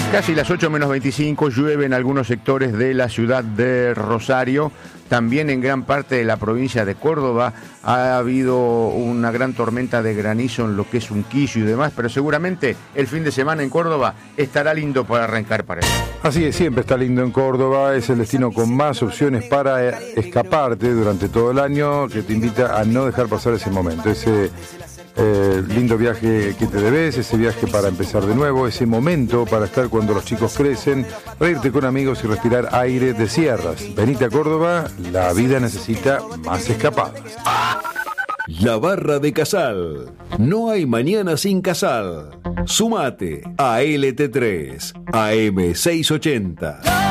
Casi las 8 menos 25, llueve en algunos sectores de la ciudad de Rosario. También en gran parte de la provincia de Córdoba ha habido una gran tormenta de granizo en lo que es Unquillo y demás, pero seguramente el fin de semana en Córdoba estará lindo para arrancar para él. Así es, siempre está lindo en Córdoba, es el destino con más opciones para escaparte durante todo el año, que te invita a no dejar pasar ese momento, ese lindo viaje que te debes, ese viaje para empezar de nuevo, ese momento para estar cuando los chicos crecen, reírte con amigos y respirar aire de sierras. Venite a Córdoba, la vida necesita más escapadas. La Barra de Casal. No hay mañana sin Casal. Sumate a LT3, AM680.